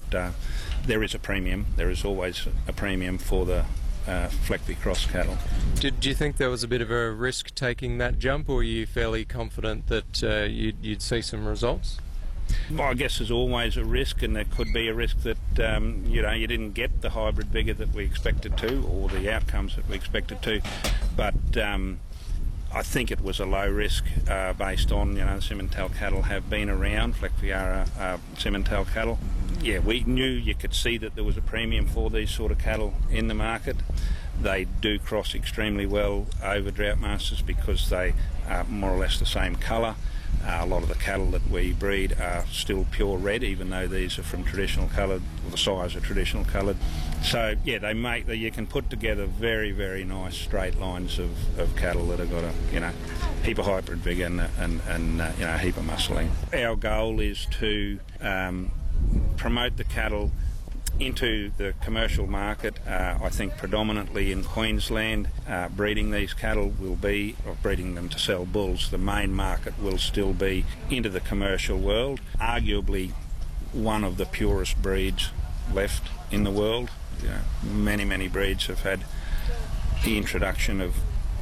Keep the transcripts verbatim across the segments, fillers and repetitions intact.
uh, there is a premium. There is always a premium for the uh, Fleckby Cross cattle. Did you think there was a bit of a risk taking that jump, or were you fairly confident that uh, you'd, you'd see some results? Well, I guess there's always a risk, and there could be a risk that um, you know you didn't get the hybrid vigour that we expected to, or the outcomes that we expected to. But um, I think it was a low risk uh, based on, you know, the Simmental cattle have been around, Fleckviara uh, Simmental cattle. Yeah, we knew you could see that there was a premium for these sort of cattle in the market. They do cross extremely well over Drought Masters because they are more or less the same colour. Uh, a lot of the cattle that we breed are still pure red, even though these are from traditional coloured, or the size are traditional coloured. So yeah, they make that you can put together very, very nice straight lines of, of cattle that have got a you know heap of hybrid vigour and and, and uh, you know a heap of muscling. Our goal is to um, promote the cattle into the commercial market. uh, I think predominantly in Queensland, uh, breeding these cattle will be, or breeding them to sell bulls, the main market will still be into the commercial world. Arguably one of the purest breeds left in the world. You know, many, many breeds have had the introduction of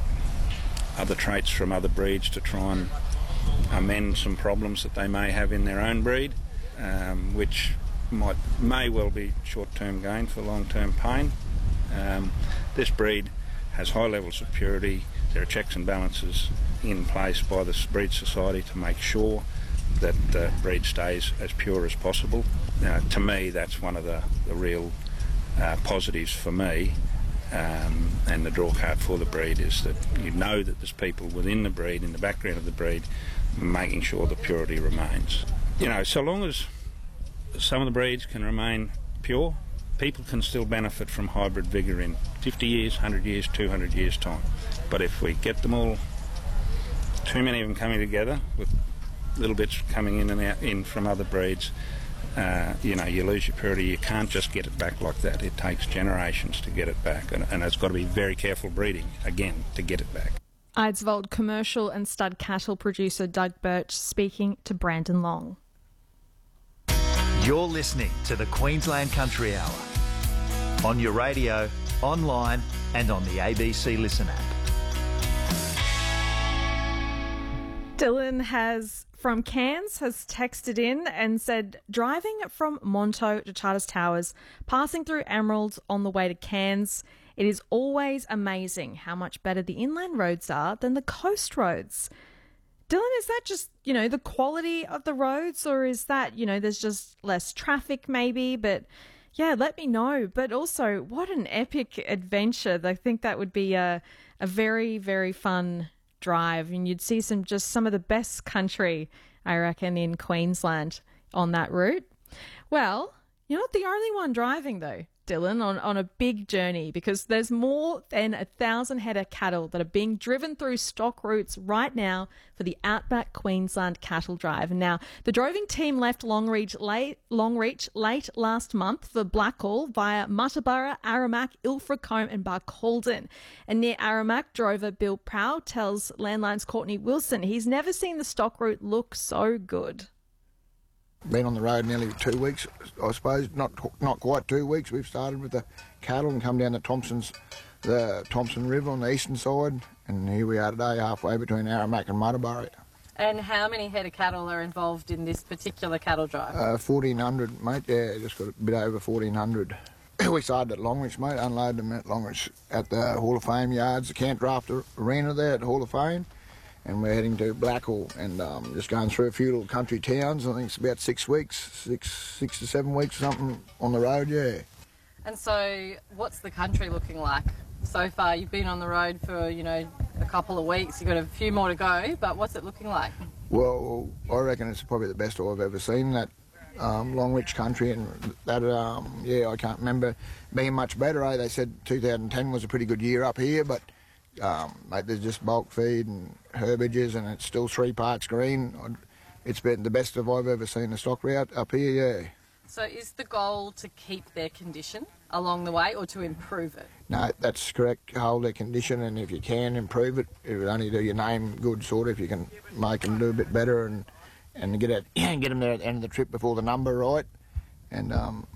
other traits from other breeds to try and amend some problems that they may have in their own breed, um, which might may well be short-term gain for long-term pain. Um, this breed has high levels of purity. There are checks and balances in place by the Breed Society to make sure that the breed stays as pure as possible. Uh, to me, that's one of the, the real uh, positives for me, um, and the draw card for the breed is that you know that there's people within the breed, in the background of the breed, making sure the purity remains. You know, so long as some of the breeds can remain pure, people can still benefit from hybrid vigour in fifty years, one hundred years, two hundred years time. But if we get them all, too many of them coming together with little bits coming in and out in from other breeds, uh, you know, you lose your purity. You can't just get it back like that. It takes generations to get it back, and, and it's got to be very careful breeding again to get it back. Eidsvold commercial and stud cattle producer Doug Birch speaking to Brandon Long. You're listening to the Queensland Country Hour on your radio, online and on the A B C Listen app. Dylan has, from Cairns, has texted in and said, driving from Monto to Charters Towers, passing through Emerald on the way to Cairns, it is always amazing how much better the inland roads are than the coast roads. Dylan, is that just, you know, the quality of the roads, or is that, you know, there's just less traffic maybe? But yeah, let me know. But also, what an epic adventure. I think that would be a, a very, very fun drive, and you'd see some just some of the best country, I reckon, in Queensland on that route. Well, you're not the only one driving though, Dylan, on, on a big journey, because there's more than a thousand head of cattle that are being driven through stock routes right now for the Outback Queensland Cattle Drive. And now, the droving team left Longreach late, Longreach late last month for Blackall via Muttaburra, Aramac, Ilfracombe and Barcaldine. And near Aramac, drover Bill Prow tells Landline's Courtney Wilson he's never seen the stock route look so good. Been on the road nearly two weeks, I suppose. Not not quite two weeks. We've started with the cattle and come down the Thompson's, the Thompson River on the eastern side, and here we are today, halfway between Aramac and Muttaburra. And how many head of cattle are involved in this particular cattle drive? Uh, fourteen hundred, mate. Yeah, just got a bit over fourteen hundred. We started at Longreach, mate. Unloaded them at Longreach at the Hall of Fame yards, the Camp Draft Arena there at the Hall of Fame. And we're heading to Blackall and um, just going through a few little country towns. I think it's about six weeks, six six to seven weeks or something on the road, yeah. And so what's the country looking like so far? You've been on the road for, you know, a couple of weeks. You've got a few more to go, but what's it looking like? Well, I reckon it's probably the best I've ever seen, that um, Longreach country, and that, um, yeah, I can't remember being much better, eh? They said two thousand ten was a pretty good year up here, but Um, mate, there's just bulk feed and herbages, and it's still three parks green. It's been the best of I've ever seen a stock route up here, yeah. So is the goal to keep their condition along the way, or to improve it? No, that's correct. Hold their condition, and if you can improve it, it would only do your name good, sort of. If you can make them do a bit better and and get it, get them there at the end of the trip before the number right, and um,